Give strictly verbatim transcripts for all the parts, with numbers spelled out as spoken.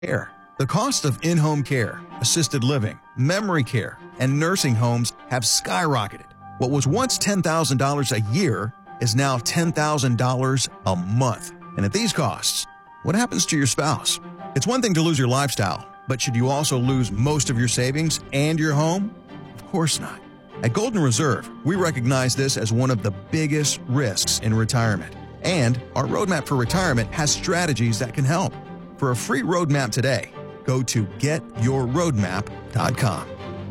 Care. The cost of in-home care, assisted living, memory care, and nursing homes have skyrocketed. What was once ten thousand dollars a year is now ten thousand dollars a month. And at these costs, what happens to your spouse? It's one thing to lose your lifestyle, but should you also lose most of your savings and your home? Of course not. At Golden Reserve, we recognize this as one of the biggest risks in retirement. And our Roadmap for Retirement has strategies that can help. For a free roadmap today, go to get your roadmap dot com.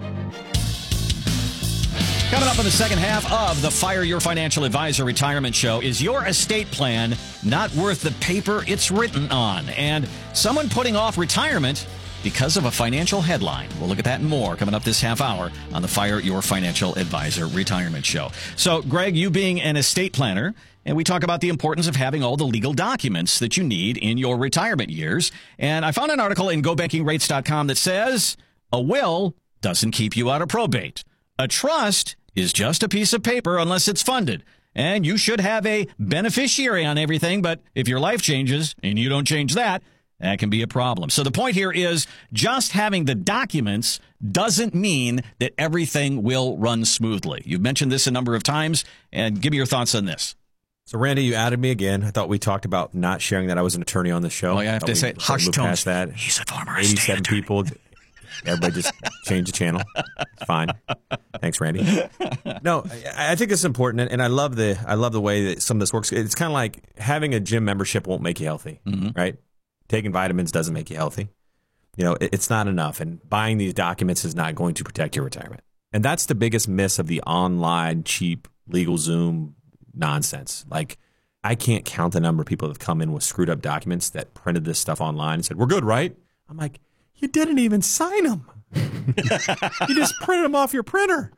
Coming up in the second half of the Fire Your Financial Advisor Retirement Show, is your estate plan not worth the paper it's written on? And someone putting off retirement because of a financial headline. We'll look at that and more coming up this half hour on the Fire Your Financial Advisor Retirement Show. So, Greg, you being an estate planner, and we talk about the importance of having all the legal documents that you need in your retirement years. And I found an article in go banking rates dot com that says a will doesn't keep you out of probate. A trust is just a piece of paper unless it's funded. And you should have a beneficiary on everything, but if your life changes and you don't change that, that can be a problem. So the point here is just having the documents doesn't mean that everything will run smoothly. You've mentioned this a number of times, and give me your thoughts on this. So, Randy, you added me again. I thought we talked about not sharing that I was an attorney on the show. Oh, yeah, I have to say, hush tones. That. He's a former eighty-seven people. Everybody just change the channel. It's fine. Thanks, Randy. No, I, I think it's important, and I love the I love the way that some of this works. It's kind of like having a gym membership won't make you healthy, mm-hmm. right? Taking vitamins doesn't make you healthy. You know, it, it's not enough, and buying these documents is not going to protect your retirement. And that's the biggest miss of the online, cheap, LegalZoom nonsense. Like, I can't count the number of people that have come in with screwed up documents that printed this stuff online and said, we're good, right? I'm like, you didn't even sign them. You just printed them off your printer.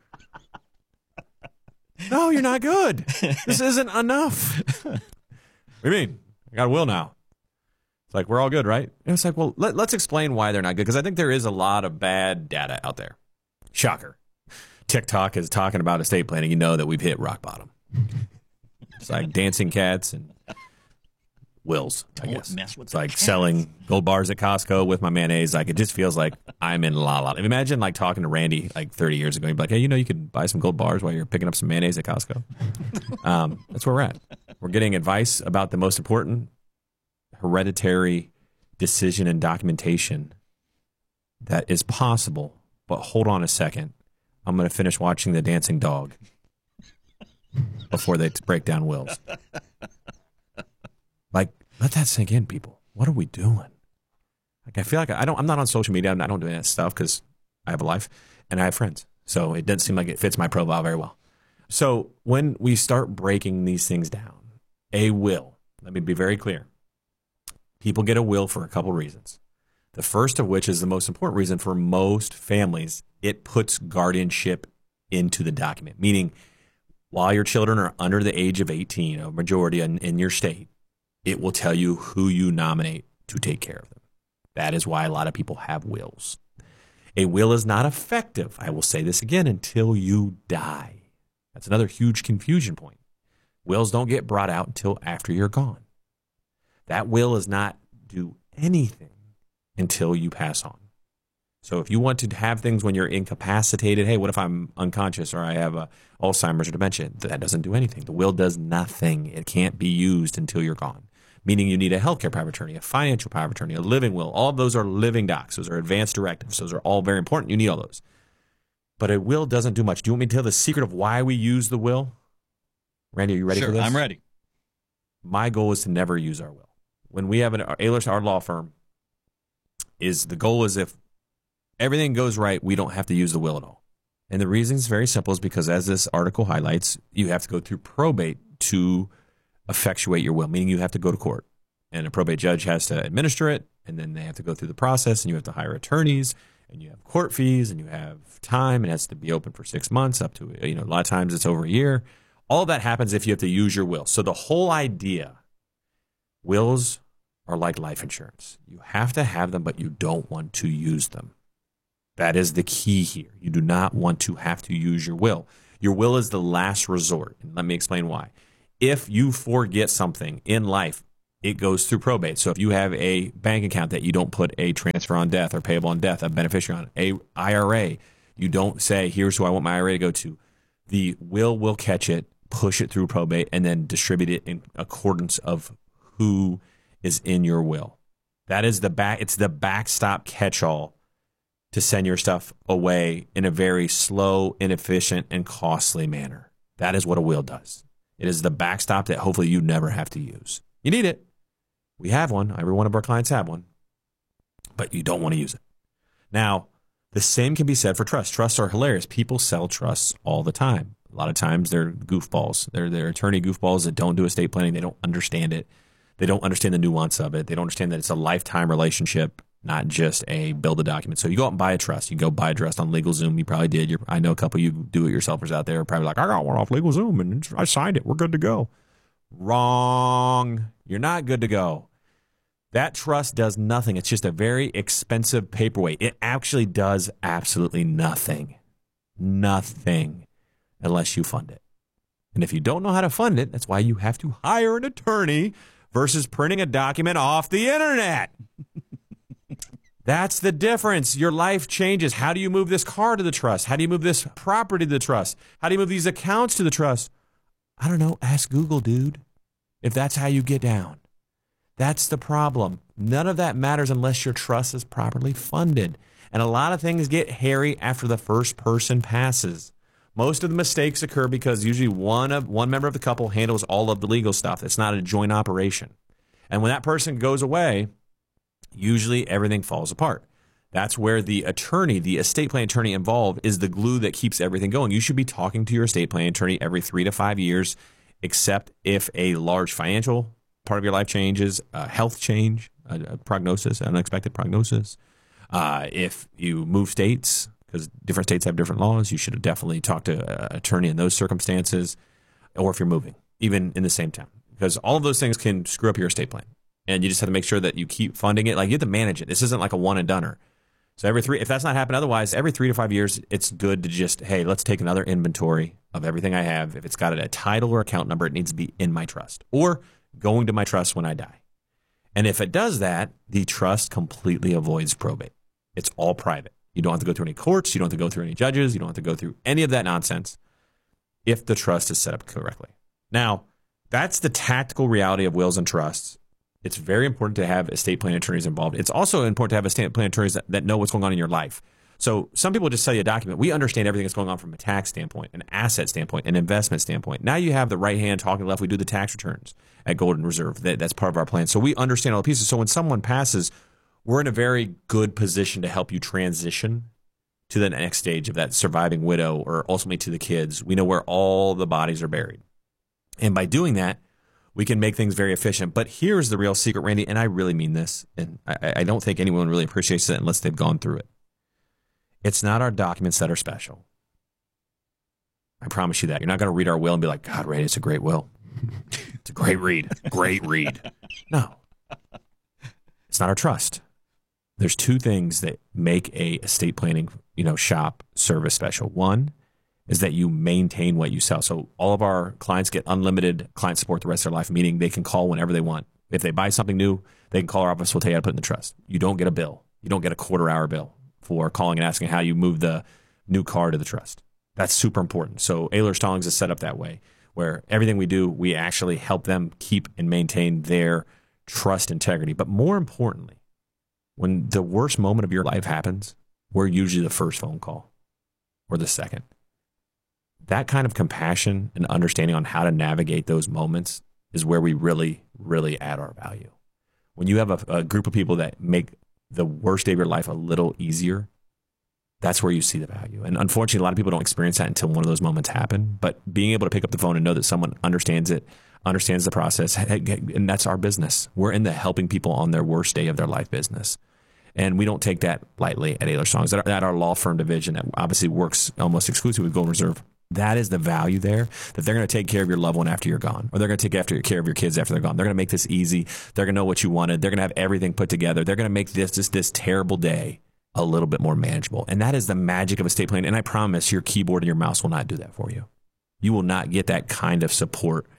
No, you're not good. This isn't enough. What do you mean? I got a will now. It's like, we're all good, right? And it's like, well, let, let's explain why they're not good, because I think there is a lot of bad data out there. Shocker. TikTok is talking about estate planning. You know that we've hit rock bottom. It's like dancing cats and wills, I Don't guess. mess with it's like cats. selling gold bars at Costco with my mayonnaise. Like, it just feels like I'm in la la. Imagine like talking to Randy like thirty years ago. He'd be like, hey, you know, you could buy some gold bars while you're picking up some mayonnaise at Costco. um, that's where we're at. We're getting advice about the most important hereditary decision and documentation that is possible. But hold on a second. I'm going to finish watching The Dancing Dog before they break down wills. Like, let that sink in, people. What are we doing? Like, I feel like I don't, I'm not on social media. I don't do that stuff because I have a life and I have friends. So it doesn't seem like it fits my profile very well. So when we start breaking these things down, a will, let me be very clear. People get a will for a couple reasons. The first of which is the most important reason for most families. It puts guardianship into the document, meaning while your children are under the age of eighteen, a majority in, in your state, it will tell you who you nominate to take care of them. That is why a lot of people have wills. A will is not effective, I will say this again, until you die. That's another huge confusion point. Wills don't get brought out until after you're gone. That will is not do anything until you pass on. So if you want to have things when you're incapacitated, hey, what if I'm unconscious or I have a Alzheimer's or dementia? That doesn't do anything. The will does nothing. It can't be used until you're gone. Meaning you need a healthcare power of attorney, a financial power of attorney, a living will. All of those are living docs. Those are advanced directives. Those are all very important. You need all those. But a will doesn't do much. Do you want me to tell the secret of why we use the will? Randy, are you ready Sure, for this? I'm ready. My goal is to never use our will. When we have an Ahlers, our law firm, is the goal is if everything goes right, we don't have to use the will at all. And the reason is very simple is because, as this article highlights, you have to go through probate to effectuate your will, meaning you have to go to court. And a probate judge has to administer it, and then they have to go through the process, and you have to hire attorneys, and you have court fees, and you have time. It has to be open for six months, up to, you know, a lot of times it's over a year. All that happens if you have to use your will. So the whole idea, wills are like life insurance. You have to have them, but you don't want to use them. That is the key here. You do not want to have to use your will. Your will is the last resort. And let me explain why. If you forget something in life, it goes through probate. So if you have a bank account that you don't put a transfer on death or payable on death, a beneficiary on, a I R A, you don't say, here's who I want my I R A to go to. The will will catch it, push it through probate, and then distribute it in accordance of who is in your will. That is the back. It's the backstop catch-all to send your stuff away in a very slow, inefficient, and costly manner. That is what a will does. It is the backstop that hopefully you never have to use. You need it. We have one. Every one of our clients have one. But you don't want to use it. Now, the same can be said for trusts. Trusts are hilarious. People sell trusts all the time. A lot of times they're goofballs. They're, they're attorney goofballs that don't do estate planning. They don't understand it. They don't understand the nuance of it. They don't understand that it's a lifetime relationship, not just a build a document. So you go out and buy a trust. You go buy a trust on LegalZoom. You probably did. You're, I know a couple of you do-it-yourselfers out there are probably like, I got one off LegalZoom and I signed it. We're good to go. Wrong. You're not good to go. That trust does nothing. It's just a very expensive paperweight. It actually does absolutely nothing. Nothing unless you fund it. And if you don't know how to fund it, that's why you have to hire an attorney versus printing a document off the internet. That's the difference. Your life changes. How do you move this car to the trust? How do you move this property to the trust? How do you move these accounts to the trust? I don't know. Ask Google, dude, if that's how you get down. That's the problem. None of that matters unless your trust is properly funded. And a lot of things get hairy after the first person passes. Most of the mistakes occur because usually one of one member of the couple handles all of the legal stuff. It's not a joint operation. And when that person goes away, usually everything falls apart. That's where the attorney, the estate plan attorney involved, is the glue that keeps everything going. You should be talking to your estate plan attorney every three to five years, except if a large financial part of your life changes, a health change, a, a prognosis, an unexpected prognosis. Uh, if you move states, because different states have different laws, you should definitely talk to an attorney in those circumstances, or if you're moving, even in the same town, because all of those things can screw up your estate plan. And you just have to make sure that you keep funding it. Like, you have to manage it. This isn't like a one and doneer. So every three, if that's not happening otherwise, every three to five years, it's good to just, hey, let's take another inventory of everything I have. If it's got a title or account number, it needs to be in my trust or going to my trust when I die. And if it does that, the trust completely avoids probate. It's all private. You don't have to go through any courts. You don't have to go through any judges. You don't have to go through any of that nonsense if the trust is set up correctly. Now, that's the tactical reality of wills and trusts. It's very important to have estate plan attorneys involved. It's also important to have estate plan attorneys that, that know what's going on in your life. So some people just sell you a document. We understand everything that's going on from a tax standpoint, an asset standpoint, an investment standpoint. Now you have the right hand talking left. We do the tax returns at Golden Reserve. That, that's part of our plan. So we understand all the pieces. So when someone passes, we're in a very good position to help you transition to the next stage of that surviving widow or ultimately to the kids. We know where all the bodies are buried. And by doing that, we can make things very efficient. But here's the real secret, Randy, and I really mean this, and I, I don't think anyone really appreciates it unless they've gone through it. It's not our documents that are special. I promise you that. You're not going to read our will and be like, God, Randy, it's a great will. It's a great read. Great read. No. It's not our trust. There's two things that make a estate planning, you know, shop service special. One is that you maintain what you sell. So all of our clients get unlimited client support the rest of their life, meaning they can call whenever they want. If they buy something new, they can call our office. We'll tell you how to put it in the trust. You don't get a bill. You don't get a quarter hour bill for calling and asking how you move the new car to the trust. That's super important. So Ehlers Stallings is set up that way, where everything we do, we actually help them keep and maintain their trust integrity. But more importantly, when the worst moment of your life happens, we're usually the first phone call or the second. That kind of compassion and understanding on how to navigate those moments is where we really, really add our value. When you have a, a group of people that make the worst day of your life a little easier, that's where you see the value. And unfortunately, a lot of people don't experience that until one of those moments happen. But being able to pick up the phone and know that someone understands it, understands the process, and that's our business. We're in the helping people on their worst day of their life business. And we don't take that lightly at Ehlers Stallings. At our, at our law firm division that obviously works almost exclusively with Golden Reserve, that is the value there, that they're going to take care of your loved one after you're gone, or they're going to take after care of your kids after they're gone. They're going to make this easy. They're going to know what you wanted. They're going to have everything put together. They're going to make this, this, this terrible day a little bit more manageable. And that is the magic of estate planning. And I promise your keyboard and your mouse will not do that for you. You will not get that kind of support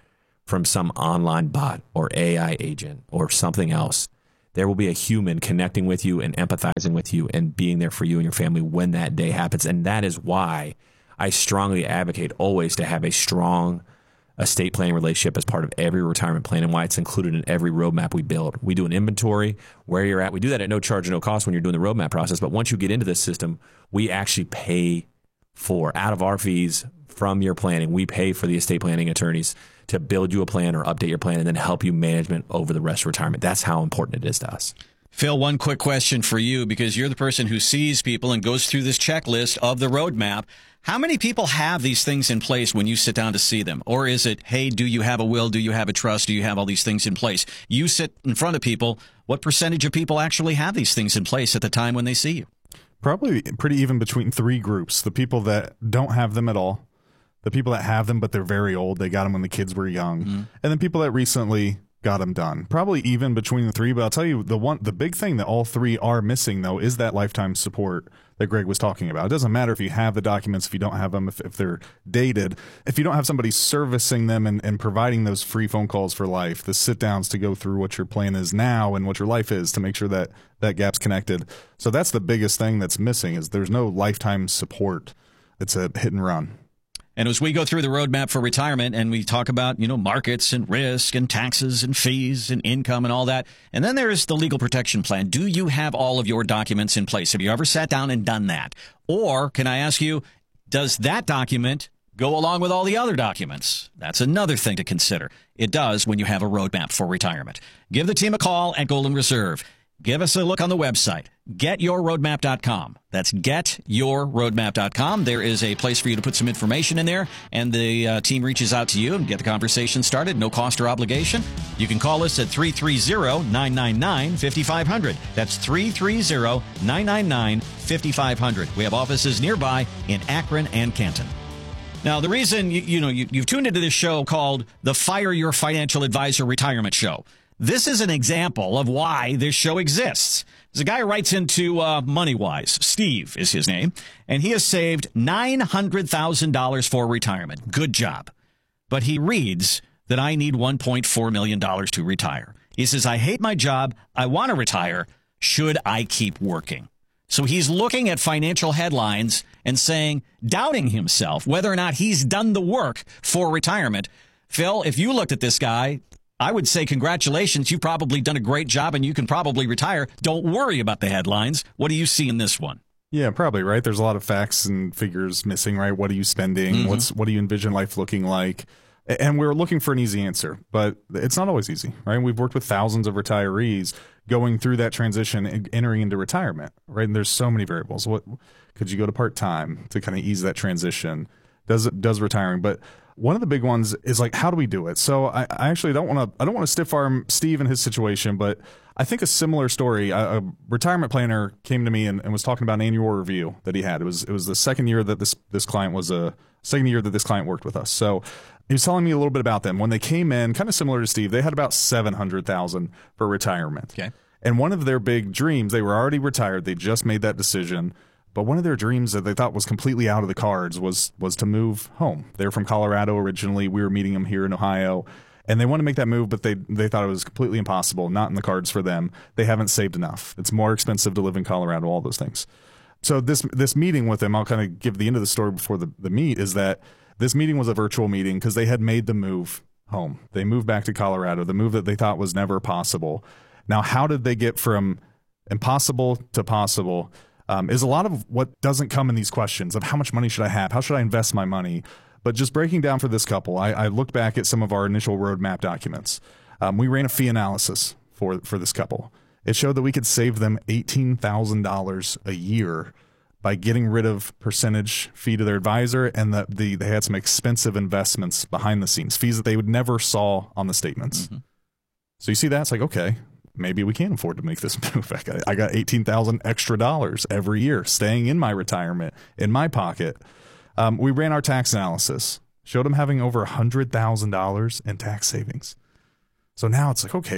from some online bot or A I agent or something else. There will be a human connecting with you and empathizing with you and being there for you and your family when that day happens. And that is why I strongly advocate always to have a strong estate planning relationship as part of every retirement plan, and why it's included in every roadmap we build. We do an inventory where you're at. We do that at no charge or no cost when you're doing the roadmap process. But once you get into this system, we actually pay for, out of our fees from your planning, we pay for the estate planning attorneys to build you a plan or update your plan and then help you management over the rest of retirement. That's how important it is to us. Phil, one quick question for you, because you're the person who sees people and goes through this checklist of the roadmap. How many people have these things in place when you sit down to see them? Or is it, hey, do you have a will? Do you have a trust? Do you have all these things in place? You sit in front of people. What percentage of people actually have these things in place at the time when they see you? Probably pretty even between three groups. The people that don't have them at all, the people that have them but they're very old, they got them when the kids were young, mm-hmm. and then people that recently got them done. Probably even between the three, but I'll tell you the one, the big thing that all three are missing though is that lifetime support that Greg was talking about. It doesn't matter if you have the documents, if you don't have them, if, if they're dated, if you don't have somebody servicing them and, and providing those free phone calls for life, the sit downs to go through what your plan is now and what your life is to make sure that that gap's connected. So that's the biggest thing that's missing is there's no lifetime support. It's a hit and run. And as we go through the roadmap for retirement and we talk about, you know, markets and risk and taxes and fees and income and all that, and then there's the legal protection plan. Do you have all of your documents in place? Have you ever sat down and done that? Or can I ask you, does that document go along with all the other documents? That's another thing to consider. It does when you have a roadmap for retirement. Give the team a call at Golden Reserve. Give us a look on the website, get your roadmap dot com. That's get your roadmap dot com. There is a place for you to put some information in there, and the uh, team reaches out to you and get the conversation started. No cost or obligation. You can call us at three three zero, nine nine nine, five five zero zero. That's three three zero, nine nine nine, five five zero zero. We have offices nearby in Akron and Canton. Now, the reason you, you know you, you've tuned into this show called the Fire Your Financial Advisor Retirement Show. This is an example of why this show exists. There's a guy who writes into uh, MoneyWise. Steve is his name, and he has saved nine hundred thousand dollars for retirement. Good job. But he reads that I need one point four million dollars to retire. He says, I hate my job. I want to retire. Should I keep working? So he's looking at financial headlines and saying, doubting himself, whether or not he's done the work for retirement. Phil, if you looked at this guy, I would say congratulations. You've probably done a great job and you can probably retire. Don't worry about the headlines. What do you see in this one? Yeah, probably, right? There's a lot of facts and figures missing, right? What are you spending? Mm-hmm. What's what do you envision life looking like? And we're looking for an easy answer, but it's not always easy, right? We've worked with thousands of retirees going through that transition and entering into retirement, right? And there's so many variables. What could you go to part-time to kind of ease that transition? Does it does retiring? But one of the big ones is like, how do we do it? So I, I actually don't want to, I don't want to stiff arm Steve in his situation, but I think a similar story, a, a retirement planner came to me and, and was talking about an annual review that he had. It was, it was the second year that this, this client was a second year that this client worked with us. So he was telling me a little bit about them. When they came in, kind of similar to Steve, they had about seven hundred thousand for retirement. Okay. And one of their big dreams, they were already retired. They just made that decision. But one of their dreams that they thought was completely out of the cards was was to move home. They're from Colorado originally. We were meeting them here in Ohio. And they wanted to make that move, but they they thought it was completely impossible, not in the cards for them. They haven't saved enough. It's more expensive to live in Colorado, all those things. So this this meeting with them, I'll kind of give the end of the story before the, the meet, is that this meeting was a virtual meeting because they had made the move home. They moved back to Colorado, the move that they thought was never possible. Now, how did they get from impossible to possible? Um, is a lot of what doesn't come in these questions of how much money should I have? How should I invest my money? But just breaking down for this couple, I, I looked back at some of our initial roadmap documents. Um, we ran a fee analysis for, for this couple. It showed that we could save them eighteen thousand dollars a year by getting rid of percentage fee to their advisor, and that the, they had some expensive investments behind the scenes, fees that they would never saw on the statements. Mm-hmm. So you see that, it's like, okay, maybe we can afford to make this move. I got, I got eighteen thousand extra dollars every year staying in my retirement, in my pocket. Um, we ran our tax analysis, showed them having over one hundred thousand dollars in tax savings. So now it's like, okay,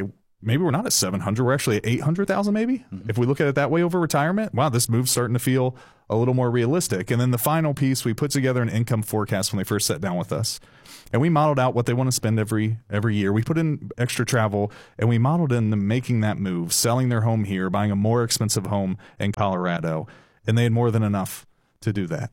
maybe we're not at seven hundred. We're actually at eight hundred thousand maybe. Mm-hmm. If we look at it that way over retirement, wow, this move's starting to feel a little more realistic. And then the final piece, we put together an income forecast when they first sat down with us. And we modeled out what they want to spend every every year. We put in extra travel, and we modeled in them making that move, selling their home here, buying a more expensive home in Colorado. And they had more than enough to do that.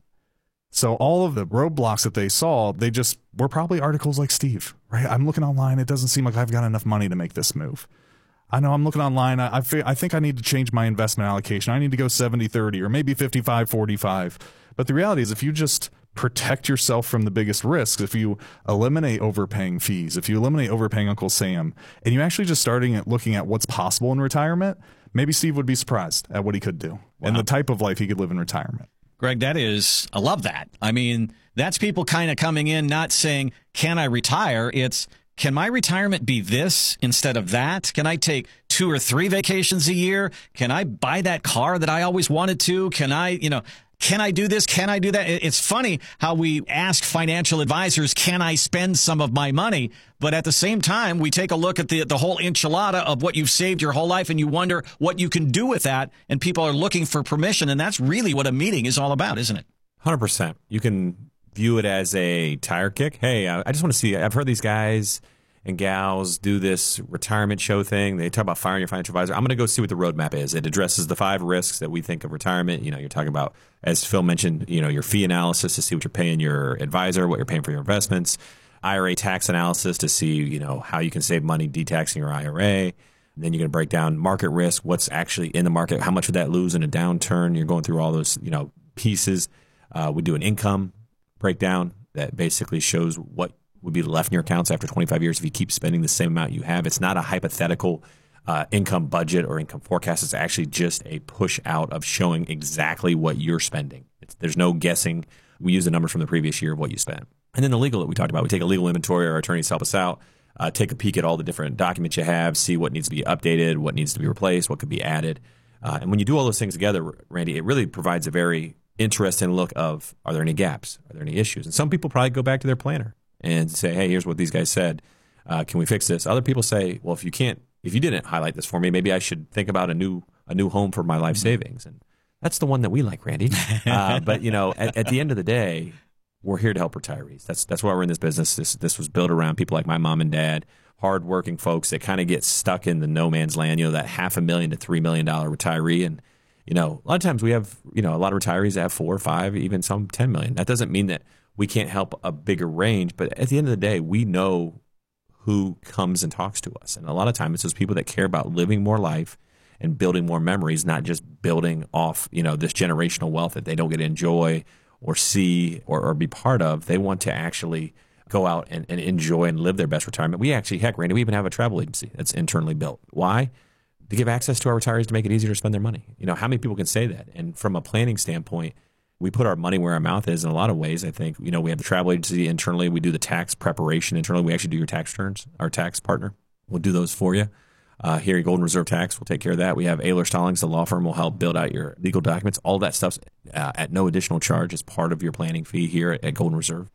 So all of the roadblocks that they saw, they just were probably articles like Steve, right? I'm looking online. It doesn't seem like I've got enough money to make this move. I know I'm looking online. I, I, fig- I think I need to change my investment allocation. I need to go seventy thirty or maybe fifty-five forty-five. But the reality is, if you just protect yourself from the biggest risks, if you eliminate overpaying fees, if you eliminate overpaying Uncle Sam, and you actually just starting at looking at what's possible in retirement, maybe Steve would be surprised at what he could do wow. and the type of life he could live in retirement. Greg, that is, I love that. I mean, that's people kind of coming in not saying, can I retire? It's, can my retirement be this instead of that? Can I take two or three vacations a year? Can I buy that car that I always wanted to? Can I, you know, can I do this? Can I do that? It's funny how we ask financial advisors, can I spend some of my money? But at the same time, we take a look at the the whole enchilada of what you've saved your whole life, and you wonder what you can do with that. And people are looking for permission. And that's really what a meeting is all about, isn't it? one hundred percent. You can view it as a tire kick. Hey, I just want to see, I've heard these guys and gals do this retirement show thing. They talk about firing your financial advisor. I'm going to go see what the roadmap is. It addresses the five risks that we think of retirement. You know, you're talking about, as Phil mentioned, you know, your fee analysis to see what you're paying your advisor, what you're paying for your investments, I R A tax analysis to see, you know, how you can save money detaxing your I R A. And then you're going to break down market risk, what's actually in the market, how much would that lose in a downturn. You're going through all those, you know, pieces. Uh, we do an income breakdown that basically shows what would be left in your accounts after twenty-five years if you keep spending the same amount you have. It's not a hypothetical uh, income budget or income forecast. It's actually just a push out of showing exactly what you're spending. It's, there's no guessing. We use the numbers from the previous year of what you spent. And then the legal that we talked about. We take a legal inventory. Our attorneys help us out. Uh, take a peek at all the different documents you have, see what needs to be updated, what needs to be replaced, what could be added. Uh, and when you do all those things together, Randy, it really provides a very interesting look of, are there any gaps? Are there any issues? And some people probably go back to their planner and say, hey, here's what these guys said. Uh, can we fix this? Other people say, well, if you can't, if you didn't highlight this for me, maybe I should think about a new a new home for my life mm-hmm. savings. And that's the one that we like, Randy. Uh, but, you know, at, at the end of the day, we're here to help retirees. That's that's why we're in this business. This this was built around people like my mom and dad, hardworking folks that kind of get stuck in the no man's land, you know, that half a million to three million dollar retiree. And, you know, a lot of times we have, you know, a lot of retirees that have four or five, even some ten million. That doesn't mean that we can't help a bigger range, but at the end of the day, we know who comes and talks to us. And a lot of times it's those people that care about living more life and building more memories, not just building off, you know, this generational wealth that they don't get to enjoy or see or, or be part of. They want to actually go out and, and enjoy and live their best retirement. We actually, heck, Randy, we even have a travel agency that's internally built. Why? To give access to our retirees to make it easier to spend their money. You know, how many people can say that? And from a planning standpoint, we put our money where our mouth is in a lot of ways. I think, you know, we have the travel agency internally. We do the tax preparation internally. We actually do your tax returns. Our tax partner will do those for you. Uh, here at Golden Reserve Tax, we'll take care of that. We have Ayler Stallings, the law firm, will help build out your legal documents. All that stuff's uh, at no additional charge as part of your planning fee here at, at Golden Reserve.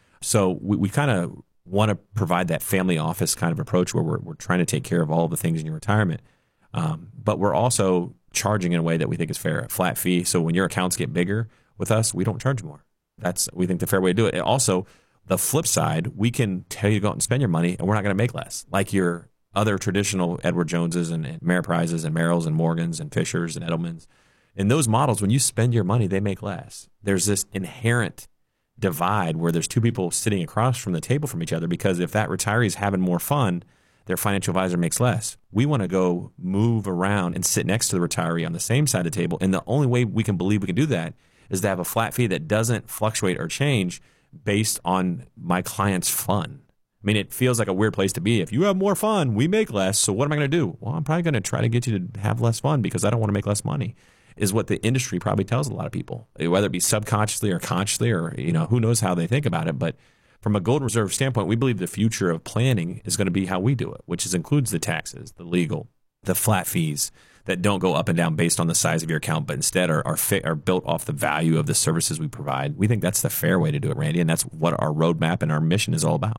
So we, we kind of want to provide that family office kind of approach where we're, we're trying to take care of all the things in your retirement. Um, but we're also charging in a way that we think is fair, a flat fee. So when your accounts get bigger with us, we don't charge more. That's, we think, the fair way to do it. And also, the flip side, we can tell you to go out and spend your money, and we're not going to make less. Like your other traditional Edward Joneses and, and Ameriprises and Merrills and Morgans and Fishers and Edelmans. In those models, when you spend your money, they make less. There's this inherent divide where there's two people sitting across from the table from each other, because if that retiree is having more fun, their financial advisor makes less. We want to go move around and sit next to the retiree on the same side of the table. And the only way we can believe we can do that is to have a flat fee that doesn't fluctuate or change based on my client's fun. I mean, it feels like a weird place to be. If you have more fun, we make less. So what am I going to do? Well, I'm probably going to try to get you to have less fun because I don't want to make less money, is what the industry probably tells a lot of people, whether it be subconsciously or consciously, or, you know, who knows how they think about it. But from a Golden Reserve standpoint, we believe the future of planning is going to be how we do it, which is, includes the taxes, the legal, the flat fees that don't go up and down based on the size of your account, but instead are are, fi- are built off the value of the services we provide. We think that's the fair way to do it, Randy, and that's what our roadmap and our mission is all about.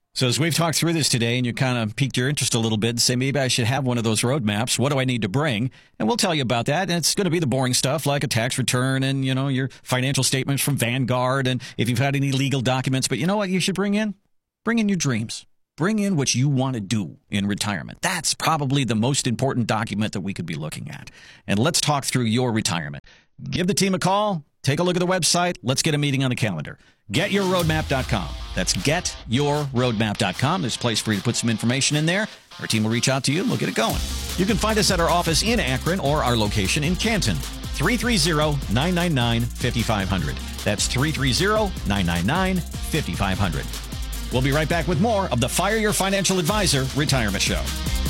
So as we've talked through this today and you kind of piqued your interest a little bit and say, maybe I should have one of those roadmaps. What do I need to bring? And we'll tell you about that. And it's going to be the boring stuff like a tax return and, you know, your financial statements from Vanguard and if you've had any legal documents. But you know what you should bring in? Bring in your dreams. Bring in what you want to do in retirement. That's probably the most important document that we could be looking at. And let's talk through your retirement. Give the team a call. Take a look at the website. Let's get a meeting on the calendar. get your roadmap dot com. That's get your roadmap dot com. There's a place for you to put some information in there. Our team will reach out to you and we'll get it going. You can find us at our office in Akron or our location in Canton. three three zero, nine nine nine, five five zero zero. That's three three zero, nine nine nine, five five zero zero. We'll be right back with more of the Fire Your Financial Advisor Retirement Show.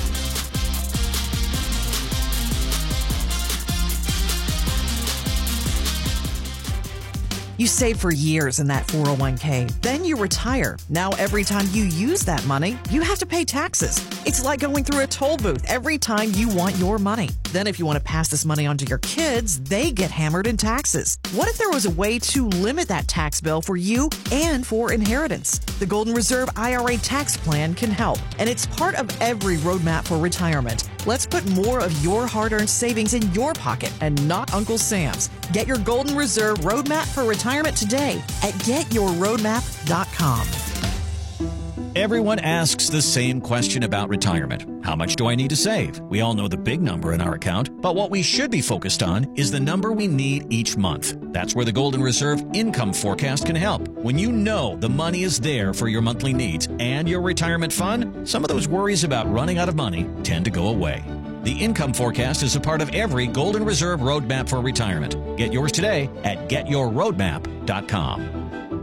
You save for years in that four oh one k. Then you retire. Now every time you use that money, you have to pay taxes. It's like going through a toll booth every time you want your money. Then if you want to pass this money on to your kids, they get hammered in taxes. What if there was a way to limit that tax bill for you and for inheritance? The Golden Reserve I R A tax plan can help, and it's part of every roadmap for retirement. Let's put more of your hard-earned savings in your pocket and not Uncle Sam's. Get your Golden Reserve roadmap for retirement today at get your roadmap dot com. Everyone asks the same question about retirement. How much do I need to save? We all know the big number in our account, but what we should be focused on is the number we need each month. That's where the Golden Reserve Income Forecast can help. When you know the money is there for your monthly needs and your retirement fund, some of those worries about running out of money tend to go away. The Income Forecast is a part of every Golden Reserve Roadmap for retirement. Get yours today at get your roadmap dot com.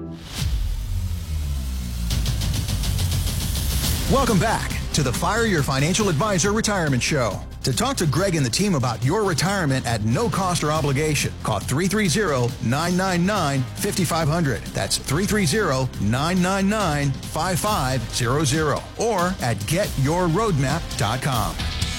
Welcome back to the Fire Your Financial Advisor Retirement Show. To talk to Greg and the team about your retirement at no cost or obligation, call three three zero, nine nine nine, five five zero zero. That's three three zero, nine nine nine, five five zero zero or at get your roadmap dot com.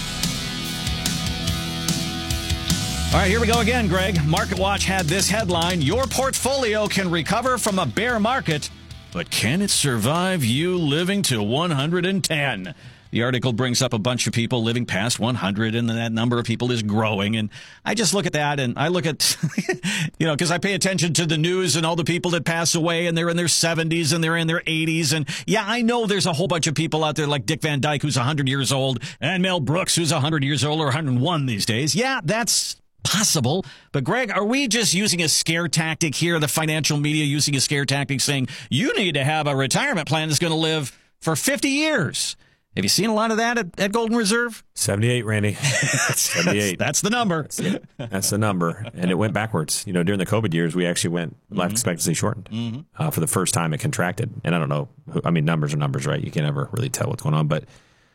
All right, here we go again, Greg. MarketWatch had this headline: your portfolio can recover from a bear market, but can it survive you living to one hundred ten? The article brings up a bunch of people living past one hundred, and that number of people is growing. And I just look at that, and I look at, you know, because I pay attention to the news and all the people that pass away, and they're in their seventies and they're in their eighties. And yeah, I know there's a whole bunch of people out there like Dick Van Dyke, who's one hundred years old, and Mel Brooks, who's one hundred years old or one hundred one these days. Yeah, that's possible. But Greg, are we just using a scare tactic here? The financial media using a scare tactic saying you need to have a retirement plan that's going to live for fifty years. Have you seen a lot of that at, at Golden Reserve? seventy-eight, Randy. seventy-eight. That's the number. That's, it. That's the number. And it went backwards. You know, during the COVID years, we actually went, life mm-hmm. expectancy shortened. Mm-hmm. Uh, for the first time, it contracted. And I don't know. I mean, numbers are numbers, right? You can never really tell what's going on. But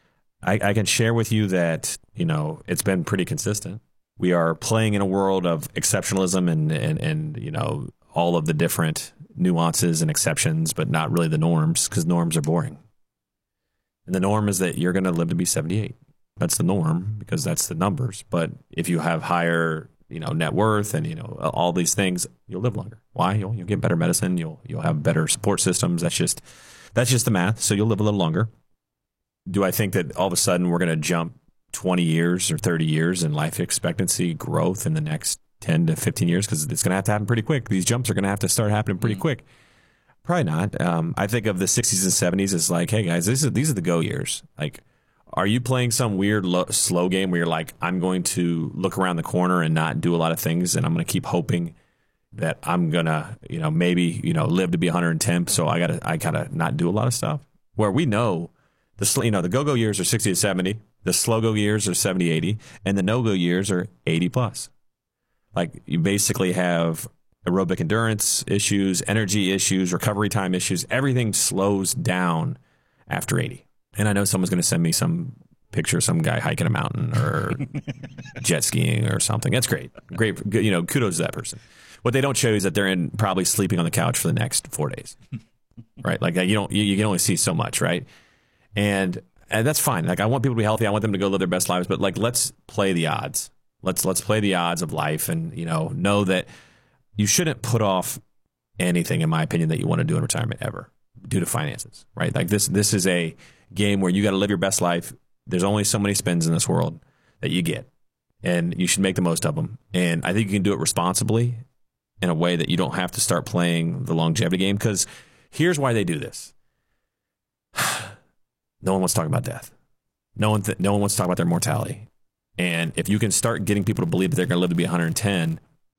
I, I can share with you that, you know, it's been pretty consistent. We are playing in a world of exceptionalism and, and, and, you know, all of the different nuances and exceptions, but not really the norms, because norms are boring. And the norm is that you're going to live to be seventy-eight. That's the norm because that's the numbers. But if you have higher, you know, net worth and, you know, all these things, you'll live longer. Why? You'll, you'll get better medicine. You'll, you'll have better support systems. That's just, that's just the math. So you'll live a little longer. Do I think that all of a sudden we're going to jump twenty years or thirty years in life expectancy growth in the next ten to fifteen years? Because it's going to have to happen pretty quick. These jumps are going to have to start happening pretty mm-hmm. quick. Probably not. Um, I think of the sixties and seventies as like, hey, guys, this is, these are the go years. Like, are you playing some weird lo- slow game where you're like, I'm going to look around the corner and not do a lot of things, and I'm going to keep hoping that I'm going to, you know, maybe, you know, live to be one hundred ten, so I got to I gotta not do a lot of stuff? Where we know, the you know, the go-go years are sixty to seventy, the slow-go years are seventy, eighty, and the no-go years are eighty plus. Like, you basically have aerobic endurance issues, energy issues, recovery time issues. Everything slows down after eighty. And I know someone's going to send me some picture of some guy hiking a mountain or jet skiing or something. That's great. Great. You know, kudos to that person. What they don't show you is that they're in probably sleeping on the couch for the next four days. Right? Like, you don't, you, you can only see so much, right? And, and that's fine. Like, I want people to be healthy. I want them to go live their best lives. But, like, let's play the odds. Let's let's play the odds of life and, you know, know that you shouldn't put off anything, in my opinion, that you want to do in retirement ever. due to finances, right? Like this, this is a game where you got to live your best life. There's only so many spins in this world that you get, and you should make the most of them. And I think you can do it responsibly in a way that you don't have to start playing the longevity game. Because here's why they do this. No one wants to talk about death. No one, th- no one wants to talk about their mortality. And if you can start getting people to believe that they're going to live to be one hundred ten,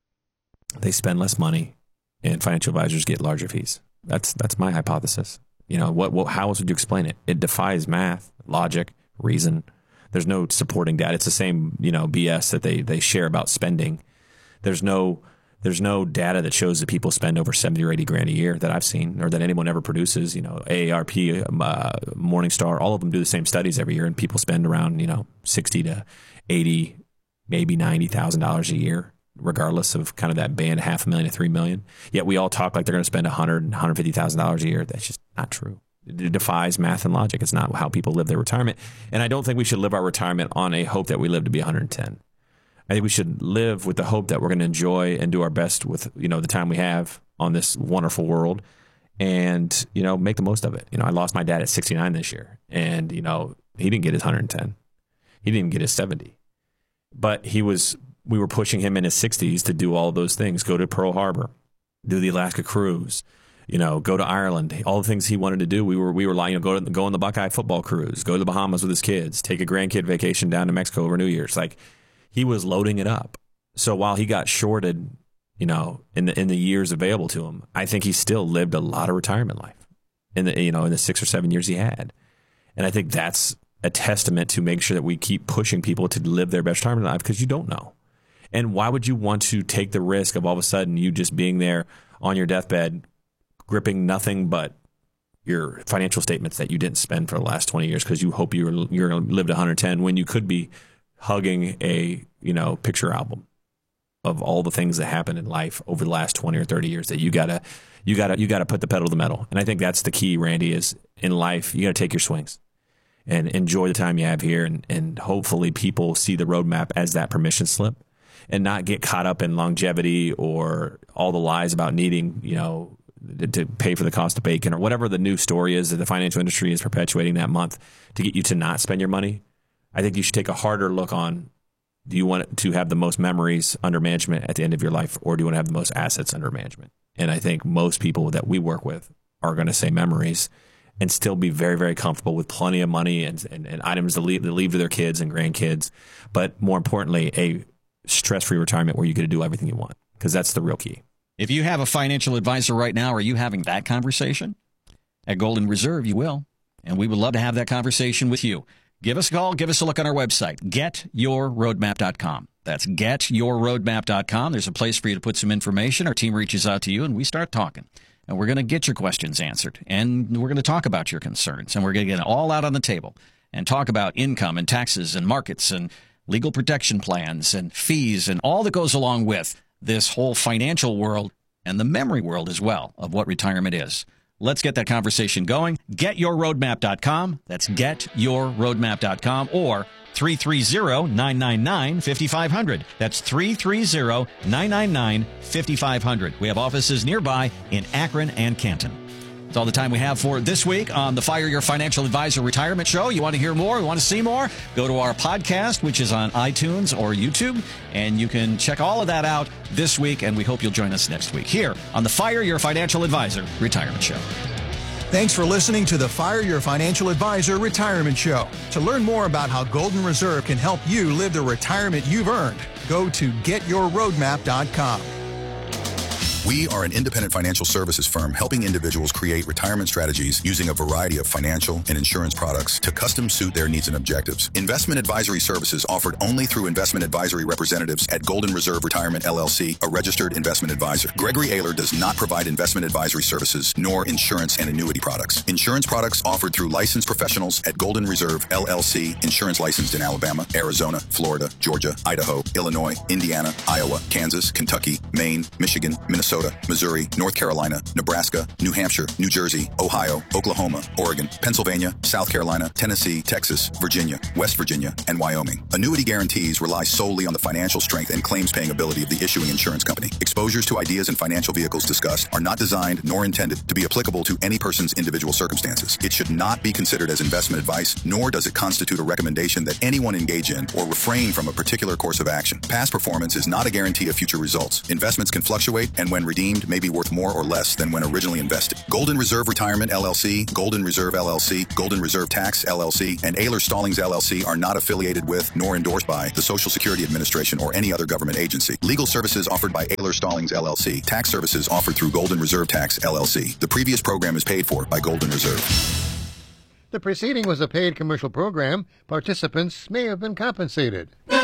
they spend less money, and financial advisors get larger fees. That's that's my hypothesis. You know, what, what how else would you explain it? It defies math, logic, reason. There's no supporting data. It's the same, you know, B S that they they share about spending. There's no there's no data that shows that people spend over seventy or eighty grand a year that I've seen, or that anyone ever produces. You know, A A R P, uh, Morningstar, all of them do the same studies every year, and people spend around, you know, sixty to eighty, maybe ninety thousand dollars a year, regardless of kind of that band, half a million to three million. Yet we all talk like they're going to spend a hundred, one hundred fifty thousand dollars a year. That's just not true. It defies math and logic. It's not how people live their retirement. And I don't think we should live our retirement on a hope that we live to be one hundred ten. I think we should live with the hope that we're going to enjoy and do our best with, you know, the time we have on this wonderful world, and, you know, make the most of it. You know, I lost my dad at sixty-nine this year, and, you know, he didn't get his one hundred ten. He didn't even get his seventy. But he was, we were pushing him in his sixties to do all of those things, go to Pearl Harbor, do the Alaska cruise, you know, go to Ireland, all the things he wanted to do. We were, we were like, you know, go to, go on the Buckeye football cruise, go to the Bahamas with his kids, take a grandkid vacation down to Mexico over New Year's. Like, he was loading it up. So while he got shorted, you know, in the, in the years available to him, I think he still lived a lot of retirement life in the, you know, in the six or seven years he had. And I think that's a testament to make sure that we keep pushing people to live their best retirement life, because you don't know. And why would you want to take the risk of all of a sudden you just being there on your deathbed, gripping nothing but your financial statements that you didn't spend for the last twenty years because you hope you're you're going to live to one hundred ten, when you could be hugging a, you know, picture album of all the things that happened in life over the last twenty or thirty years that you gotta you gotta you gotta put the pedal to the metal. And I think that's the key, Randy, is in life you gotta take your swings and enjoy the time you have here, and, and hopefully people see the roadmap as that permission slip, and not get caught up in longevity or all the lies about needing, you know, to pay for the cost of bacon or whatever the new story is that the financial industry is perpetuating that month to get you to not spend your money. I think you should take a harder look on, do you want to have the most memories under management at the end of your life, or do you want to have the most assets under management? And I think most people that we work with are going to say memories, and still be very, very comfortable with plenty of money and, and, and items to leave, to leave to their kids and grandkids. But more importantly, a stress-free retirement where you get to do everything you want, because that's the real key. If you have a financial advisor right now, are you having that conversation? At Golden Reserve, you will. And we would love to have that conversation with you. Give us a call. Give us a look on our website, get your roadmap dot com. That's get your roadmap dot com. There's a place for you to put some information. Our team reaches out to you, and we start talking. And we're going to get your questions answered. And we're going to talk about your concerns. And we're going to get it all out on the table and talk about income and taxes and markets and legal protection plans and fees and all that goes along with this whole financial world and the memory world as well of what retirement is. Let's get that conversation going. get your roadmap dot com. That's get your roadmap dot com, or three three zero, nine nine nine, five five zero zero. That's three three zero, nine nine nine, five five zero zero. We have offices nearby in Akron and Canton. That's all the time we have for this week on the Fire Your Financial Advisor Retirement Show. You want to hear more? You want to see more? Go to our podcast, which is on iTunes or YouTube, and you can check all of that out this week, and we hope you'll join us next week here on the Fire Your Financial Advisor Retirement Show. Thanks for listening to the Fire Your Financial Advisor Retirement Show. To learn more about how Golden Reserve can help you live the retirement you've earned, go to get your roadmap dot com. We are an independent financial services firm helping individuals create retirement strategies using a variety of financial and insurance products to custom suit their needs and objectives. Investment advisory services offered only through investment advisory representatives at Golden Reserve Retirement L L C, a registered investment advisor. Gregory Ayler does not provide investment advisory services nor insurance and annuity products. Insurance products offered through licensed professionals at Golden Reserve L L C, insurance licensed in Alabama, Arizona, Florida, Georgia, Idaho, Illinois, Indiana, Iowa, Kansas, Kentucky, Maine, Michigan, Minnesota, Minnesota, Missouri, North Carolina, Nebraska, New Hampshire, New Jersey, Ohio, Oklahoma, Oregon, Pennsylvania, South Carolina, Tennessee, Texas, Virginia, West Virginia, and Wyoming. Annuity guarantees rely solely on the financial strength and claims-paying ability of the issuing insurance company. Exposures to ideas and financial vehicles discussed are not designed nor intended to be applicable to any person's individual circumstances. It should not be considered as investment advice, nor does it constitute a recommendation that anyone engage in or refrain from a particular course of action. Past performance is not a guarantee of future results. Investments can fluctuate and when redeemed may be worth more or less than when originally invested. Golden Reserve Retirement L L C, Golden Reserve L L C, Golden Reserve Tax L L C, and Ayler Stallings L L C are not affiliated with nor endorsed by the Social Security Administration or any other government agency. Legal services offered by Ayler Stallings L L C. Tax services offered through Golden Reserve Tax L L C. The previous program is paid for by Golden Reserve. The preceding was a paid commercial program. Participants may have been compensated.